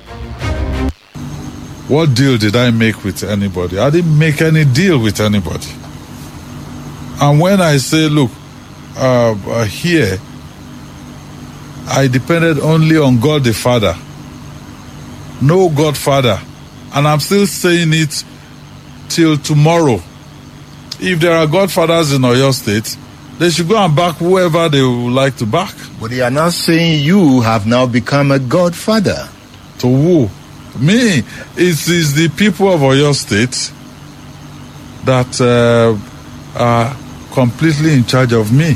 What deal did I make with anybody? I didn't make any deal with anybody. And when I say, look, here, I depended only on God the Father. No Godfather. And I'm still saying it till tomorrow. If there are godfathers in Oyo State, they should go and back whoever they would like to back. But they are not saying you have now become a godfather. To who? Me. It is the people of Oyo State that are completely in charge of me.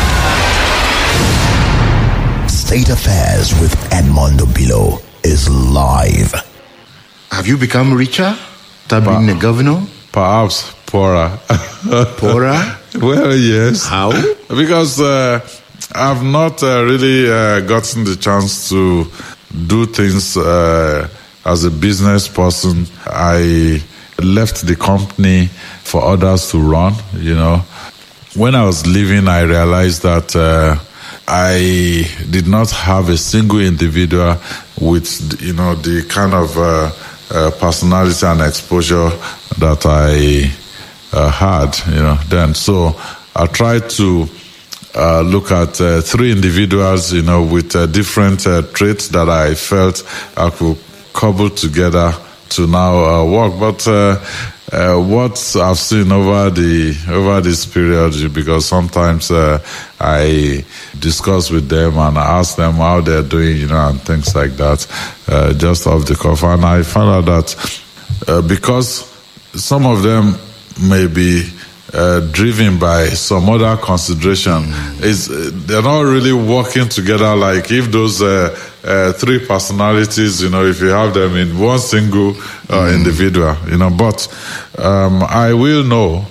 State Affairs with Edmondo Bilo is live. Have you become richer after being a governor? Perhaps poorer. Poorer? Well, yes. How? Because I've not really gotten the chance to do things as a business person. I left the company for others to run, you know. When I was leaving, I realized that I did not have a single individual with, you know, the kind of personality and exposure that I had, you know, then. So I tried to look at 3 individuals, you know, with different traits that I felt I could cobble together to now work. But what I've seen over this period, because sometimes I discuss with them and I ask them how they're doing, you know, and things like that, just off the cuff. And I found out that because some of them may be driven by some other consideration, they're not really working together. Like if those 3 personalities, you know, if you have them in one single individual, you know. But I will know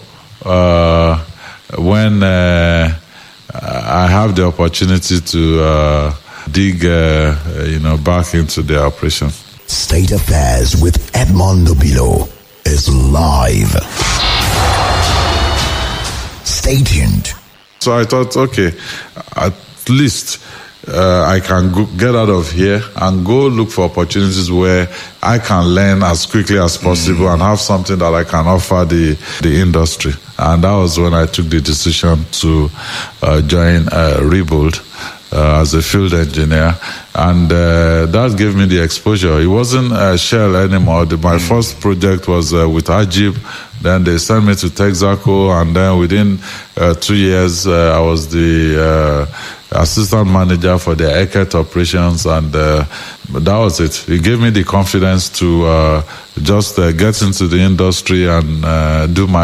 when I have the opportunity to dig, you know, back into the operation. State Affairs with Edmondo Bilo is live. Stay tuned. So I thought, okay, at least I can get out of here and go look for opportunities where I can learn as quickly as possible and have something that I can offer the industry. And that was when I took the decision to join Rebuild as a field engineer. And that gave me the exposure. It wasn't Shell anymore. My first project was with Ajib. Then they sent me to Texaco, and then within 2 years, I was the assistant manager for the Eket operations, and that was it. It gave me the confidence to just get into the industry and do my